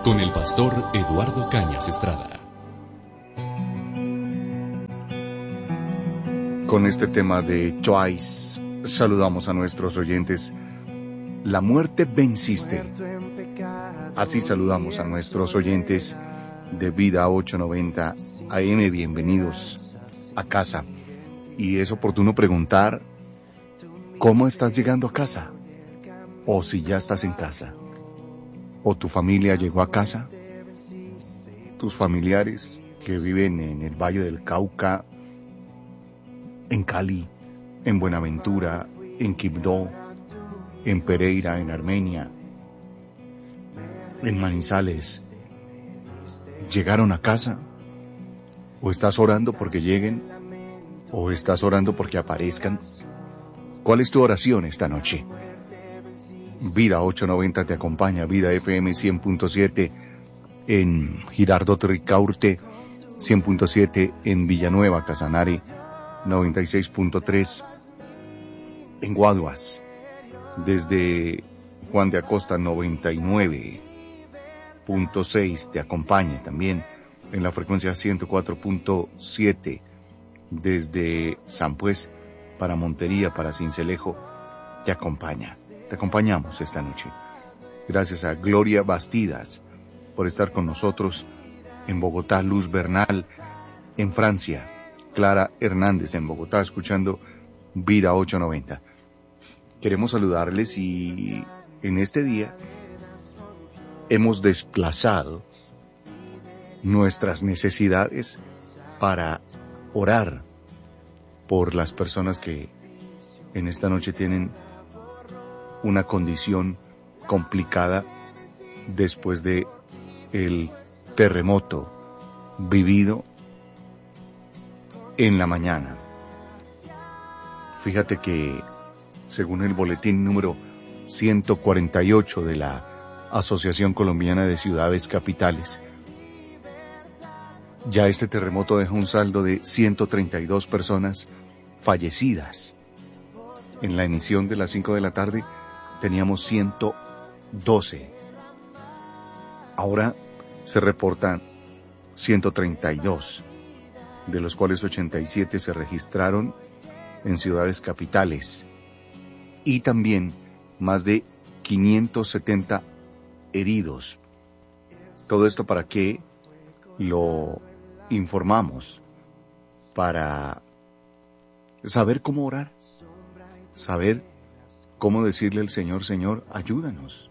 con el pastor Eduardo Cañas Estrada. Con este tema de Twice, saludamos a nuestros oyentes. La muerte venciste. Así saludamos a nuestros oyentes de Vida 890 AM. Bienvenidos a casa. Y es oportuno preguntar, ¿cómo estás llegando a casa? O si ya estás en casa. ¿O tu familia llegó a casa? Tus familiares que viven en el Valle del Cauca, en Cali, en Buenaventura, en Quibdó, en Pereira, en Armenia, en Manizales, ¿llegaron a casa? ¿O estás orando porque lleguen? ¿O estás orando porque aparezcan? ¿Cuál es tu oración esta noche? Vida 890 te acompaña, Vida FM 100.7 en Girardot Ricaurte, 100.7 en Villanueva, Casanare, 96.3 en Guaduas, desde Juan de Acosta 99.6 te acompaña también en la frecuencia 104.7 desde San Pues para Montería, para Sincelejo, te acompaña. Te acompañamos esta noche. Gracias a Gloria Bastidas por estar con nosotros en Bogotá, Luz Bernal en Francia, Clara Hernández en Bogotá, escuchando Vida 890. Queremos saludarles y en este día hemos desplazado nuestras necesidades para orar por las personas que en esta noche tienen una condición complicada después de el terremoto vivido en la mañana. Fíjate que según el boletín número 148 de la Asociación Colombiana de Ciudades Capitales, ya este terremoto deja un saldo de 132 personas fallecidas. En la emisión de las 5 de la tarde teníamos 112. Ahora se reportan 132, de los cuales 87 se registraron en ciudades capitales y también más de 570 heridos. Todo esto para qué lo informamos, para saber cómo orar, saber cómo decirle al Señor, Señor, ayúdanos,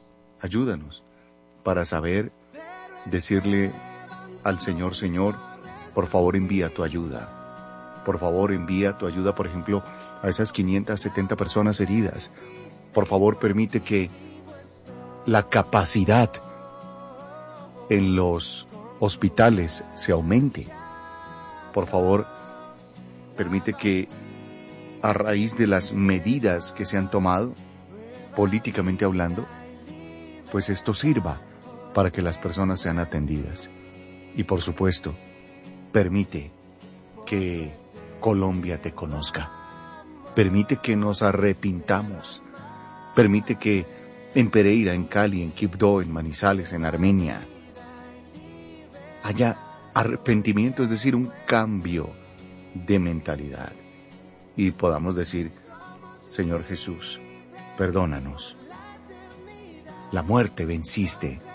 para saber decirle al Señor, Señor, por favor envía tu ayuda, por favor envía tu ayuda, por ejemplo, a esas 570 personas heridas. Por favor permite que la capacidad en los hospitales se aumente. Por favor permite que a raíz de las medidas que se han tomado, políticamente hablando, pues esto sirva para que las personas sean atendidas. Y por supuesto, permite que Colombia te conozca. Permite que nos arrepintamos. Permite que en Pereira, en Cali, en Quibdó, en Manizales, en Armenia, haya arrepentimiento, es decir, un cambio de mentalidad. Y podamos decir, Señor Jesús, perdónanos. La muerte venciste.